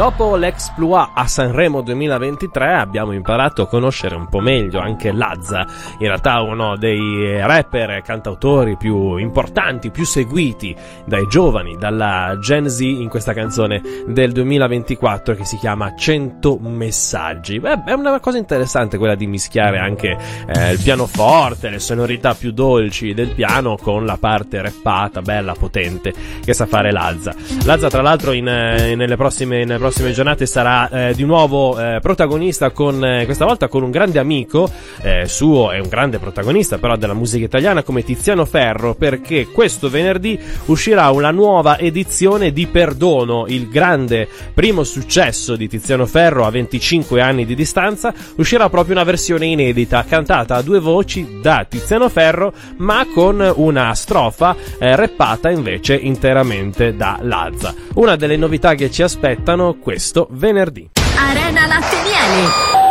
Dopo l'exploit a Sanremo 2023 abbiamo imparato a conoscere un po' meglio anche Lazza, in realtà uno dei rapper e cantautori più importanti, più seguiti dai giovani, dalla Gen Z, in questa canzone del 2024 che si chiama 100 messaggi. Beh, è una cosa interessante quella di mischiare anche il pianoforte, le sonorità più dolci del piano con la parte rappata, bella, potente, che sa fare Lazza. Lazza tra l'altro nelle prossime giornate sarà di nuovo protagonista questa volta con un grande amico suo, è un grande protagonista però della musica italiana, come Tiziano Ferro, perché questo venerdì uscirà una nuova edizione di Perdono, il grande primo successo di Tiziano Ferro a 25 anni di distanza. Uscirà proprio una versione inedita cantata a due voci da Tiziano Ferro, ma con una strofa rappata invece interamente da Lazza. Una delle novità che ci aspettano questo venerdì. Arena Latte Miele.